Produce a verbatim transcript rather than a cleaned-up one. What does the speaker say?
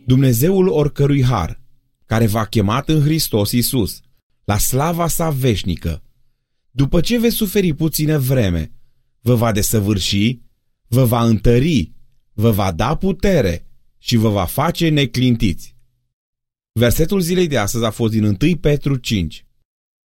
Dumnezeul oricărui har, care v-a chemat în Hristos Iisus, la slava sa veșnică, după ce veți suferi puțină vreme, vă va desăvârși, vă va întări, vă va da putere și vă va face neclintiți. Versetul zilei de astăzi a fost din întâi Petru cinci.